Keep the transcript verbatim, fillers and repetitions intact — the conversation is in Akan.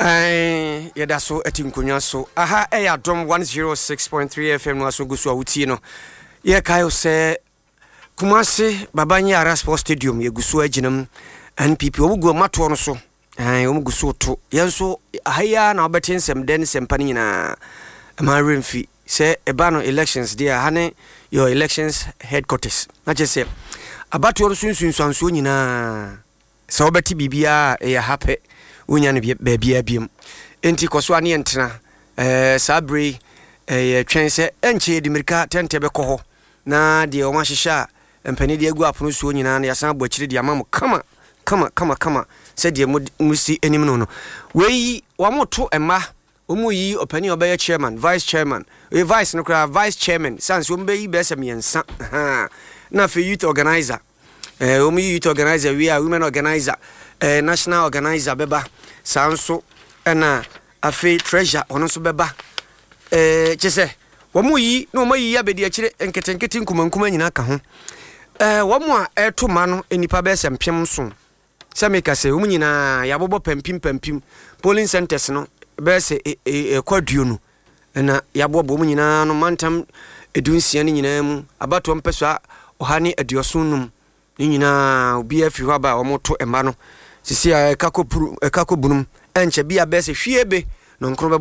Ai yɛda so ati nkonwa so aha ɛyɛ adom one oh six point three F M no aso gusu a wutie no yɛ kae sɛ Kumasi Babanye Ara Sports Stadium yɛ gusu aginam N P P omugu mato no so ai omugu so to yɛnso ahaya na obɛte nsɛm den nsɛmpa ni nyina ma remfi sɛ eba no elections dia ha ne your elections headquarters na kyɛ sɛ abato no sunsunsuanso nyina sɛ obɛte bibia ɛyɛ happy wonya ne baabia biam enti kɔso ane entena eh sabre eh twɛn sɛ enche de mirika tente bɛkɔ hɔ na de o ma hyehyɛ mpani de agu apono so nyina na yasan abɔ kyire de amam kama kama kama kama sɛ de musi anim no no wei wamoto emma omu yi opani obɛyɛ chairman vice chairman we vice no kra vice chairman sans wo mbɛyi bɛsɛ miɛnsa ha na fe youth organizer eh omu youth organizer we are women organizer eh national organizer beba sanso na afi treasure ono so beba eh kyese womu yi no mayi abedi akire enketenkete nkumankuma nyina ka ho eh womu a eto ma no enipa be sempem so se meka se womu nyina yabobo pampim pampim polling centers no be se ekwaduo no na yabobo womu nyina no mantam edunsia ni nyina mu abato mpeso a ohane aduoso num ni nyina obi afi hɔ ba womu to ema no sisi a kakopuru kakobunum enche bia be se hwiebe no nkro